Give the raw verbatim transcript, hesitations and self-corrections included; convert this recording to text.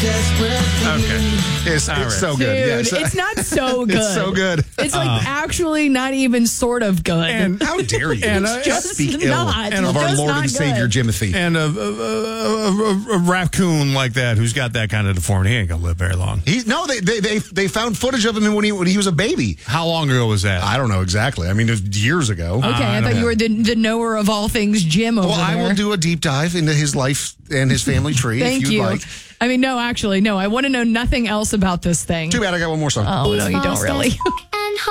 Okay. It's, All it's right. so good. Dude, Yes. it's not so good. It's so good. It's like actually not even sort of good. And How dare you? And, uh, it's just speak not. ill of It's our just Lord not and Savior, good. Jimothy. and a, a, a, a, a raccoon like that who's got that kind of deformity, he ain't gonna live very long. He's no, they, they they they found footage of him when he when he was a baby. How long ago was that? I don't know exactly. I mean, it was years ago. Okay, I, I thought don't you were the, the knower of all things Jim over well, I there. will do a deep dive into his life and his family tree Thank if you'd you. like. I mean, no, actually, no. I want to know nothing else about this thing. Too bad I got one more song. Oh, no, you don't really.